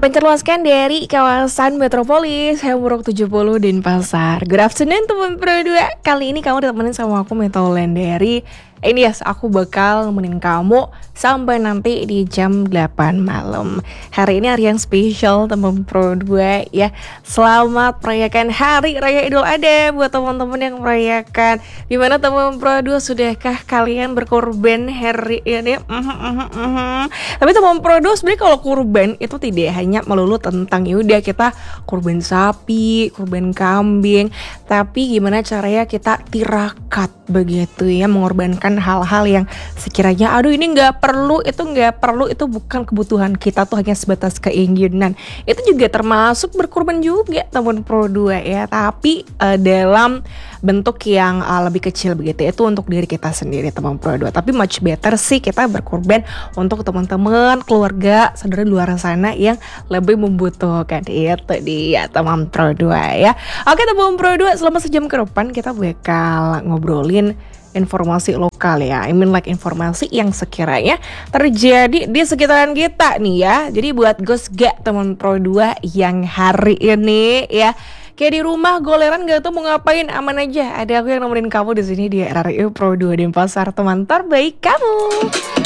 terpencerluaskan dari kawasan metropolis Hamburg 70 Denpasar. Good afternoon teman Pro 2. Kali ini kamu ditemenin sama aku Meteolen dari Yes, aku bakal nemenin kamu sampai nanti di jam 8 malam. Hari ini hari yang spesial teman Pro 2 ya. Selamat merayakan Hari Raya Idul Adha buat teman-teman yang merayakan. Gimana teman Pro 2, sudahkah kalian berkorban hari ini? Tapi teman Pro 2 sebenarnya kalau kurban itu tidak hanya melulu tentang yaudah kita kurban sapi, kurban kambing, tapi gimana caranya kita tirakat begitu ya, mengorbankan hal-hal yang sekiranya aduh ini nggak perlu, itu bukan kebutuhan kita, tuh hanya sebatas keinginan. Itu juga termasuk berkorban juga teman Pro 2 ya, tapi dalam bentuk yang lebih kecil begitu, itu untuk diri kita sendiri teman Pro 2. Tapi much better sih kita berkorban untuk teman-teman, keluarga, saudara di luar sana yang lebih membutuhkan. Itu dia teman Pro 2 ya. Oke teman Pro 2, selama sejam ke depan kita bakal ngobrolin informasi lokal ya, like informasi yang sekiranya terjadi di sekitaran kita nih ya. Jadi buat Gos gak teman Pro 2 yang hari ini ya kayak di rumah goleran gak tuh mau ngapain, aman aja, ada aku yang nemenin kamu di sini di RRI Pro 2 Denpasar, teman terbaik kamu.